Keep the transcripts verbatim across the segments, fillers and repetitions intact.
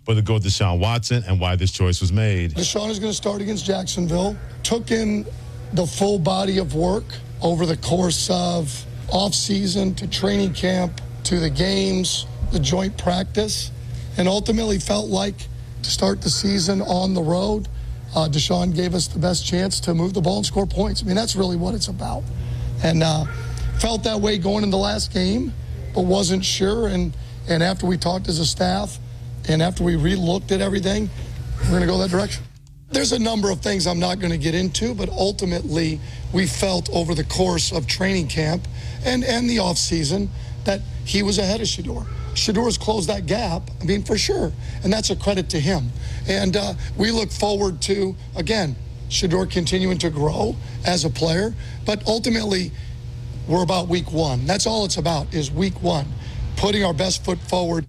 but to go with Deshaun Watson and why this choice was made. Deshaun is going to start against Jacksonville. Took in the full body of work over the course of off-season to training camp to the games, the joint practice, and ultimately felt like to start the season on the road, uh, Deshaun gave us the best chance to move the ball and score points. I mean, that's really what it's about. And uh, felt that way going in the last game, but wasn't sure. And, and after we talked as a staff and after we re-looked at everything, we're going to go that direction. There's a number of things I'm not going to get into, but ultimately we felt over the course of training camp and, and the offseason that he was ahead of Shedeur. Shedeur closed that gap, I mean, for sure, and that's a credit to him. And uh, we look forward to, again, Shedeur continuing to grow as a player, but ultimately we're about week one. That's all it's about, is week one, putting our best foot forward.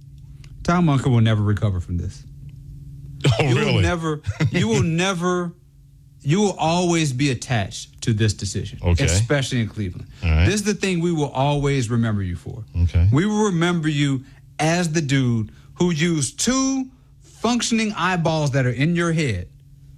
Todd Monken will never recover from this. Oh, you really? Will never, you will never, you will always be attached to this decision, okay. especially in Cleveland. Right. This is the thing we will always remember you for. Okay. We will remember you as the dude who used two functioning eyeballs that are in your head,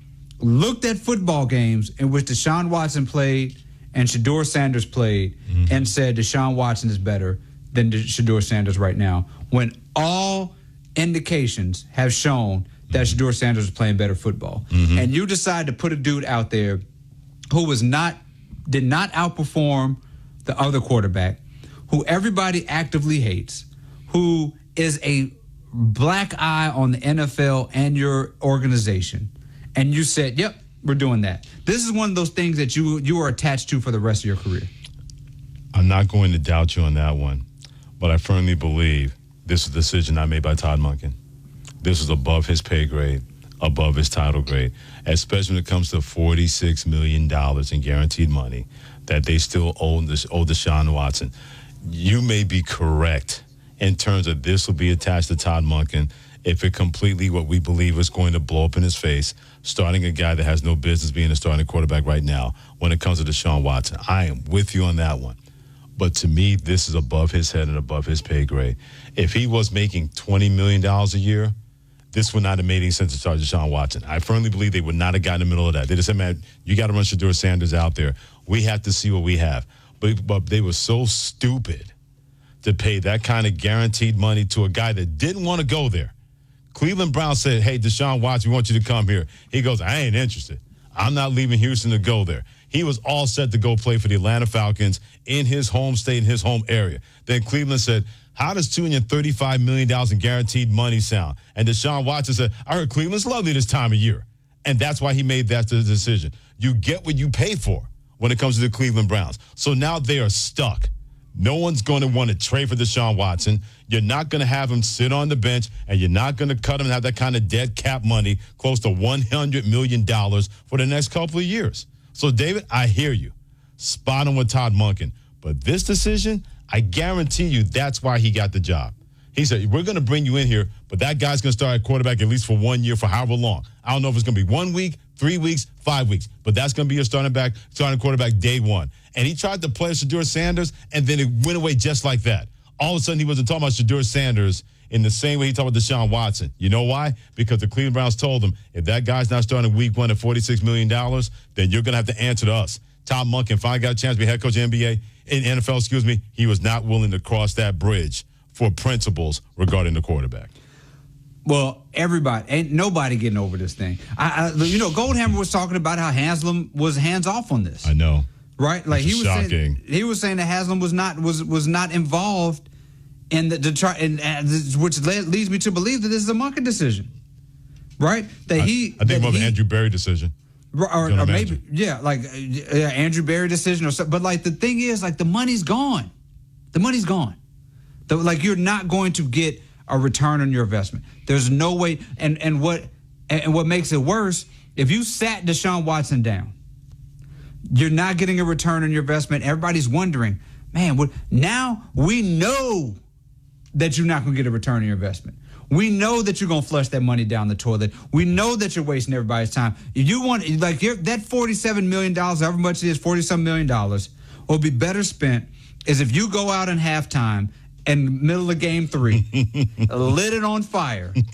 looked at football games in which Deshaun Watson played and Shedeur Sanders played, mm-hmm. and said Deshaun Watson is better than Shedeur Sanders right now, when all indications have shown that Shedeur Sanders is playing better football. Mm-hmm. And you decide to put a dude out there who was not, did not outperform the other quarterback, who everybody actively hates, who is a black eye on the N F L and your organization. And you said, yep, we're doing that. This is one of those things that you you are attached to for the rest of your career. I'm not going to doubt you on that one, but I firmly believe this is a decision not made by Todd Monken. This is above his pay grade, above his title grade, especially when it comes to forty-six million dollars in guaranteed money that they still owe, this, owe Deshaun Watson. You may be correct in terms of this will be attached to Todd Monken if it completely what we believe is going to blow up in his face, starting a guy that has no business being a starting quarterback right now when it comes to Deshaun Watson. I am with you on that one. But to me, this is above his head and above his pay grade. If he was making twenty million dollars a year, this would not have made any sense to start Deshaun Watson. I firmly believe they would not have gotten in the middle of that. They just said, man, you got to run Shedeur Sanders out there. We have to see what we have. But, but they were so stupid to pay that kind of guaranteed money to a guy that didn't want to go there. Cleveland Browns said, hey, Deshaun Watson, we want you to come here. He goes, I ain't interested. I'm not leaving Houston to go there. He was all set to go play for the Atlanta Falcons in his home state, in his home area. Then Cleveland said, how does two hundred thirty-five million dollars in guaranteed money sound? And Deshaun Watson said, I heard Cleveland's lovely this time of year. And that's why he made that decision. You get what you pay for when it comes to the Cleveland Browns. So now they are stuck. No one's going to want to trade for Deshaun Watson. You're not going to have him sit on the bench, and you're not going to cut him and have that kind of dead cap money, close to one hundred million dollars for the next couple of years. So, David, I hear you. Spot on with Todd Monken. But this decision, I guarantee you that's why he got the job. He said, we're going to bring you in here, but that guy's going to start at quarterback at least for one year, for however long. I don't know if it's going to be one week, three weeks, five weeks, but that's going to be your starting back, starting quarterback day one. And he tried to play Shedeur Sanders, and then it went away just like that. All of a sudden, he wasn't talking about Shedeur Sanders in the same way he talked about Deshaun Watson. You know why? Because the Cleveland Browns told him, if that guy's not starting week one at forty-six million dollars, then you're going to have to answer to us. Todd Monken finally got a chance to be head coach of the N B A, in N F L, excuse me. He was not willing to cross that bridge for principles regarding the quarterback. Well, everybody, ain't nobody getting over this thing. I, I, you know, Goldhammer was talking about how Haslam was hands off on this. I know. Right? Like he was shocking. saying, he was saying that Haslam was not was was not involved in the, the try, and, and which led, leads me to believe that this is a Monken decision, right? That he, I, I think more of an he, Andrew Berry decision, or, or, or maybe yeah, like uh, yeah, Andrew Berry decision or something. But like the thing is, like the money's gone, the money's gone. The, like you're not going to get a return on your investment. There's no way. And and what and what makes it worse, if you sat Deshaun Watson down, you're not getting a return on your investment. Everybody's wondering, man, what, now we know that you're not going to get a return on your investment. We know that you're going to flush that money down the toilet. We know that you're wasting everybody's time. If you want, like, you're, that forty-seven million dollars, however much it is, forty-some million dollars, will be better spent is if you go out in halftime in the middle of game three, lit it on fire,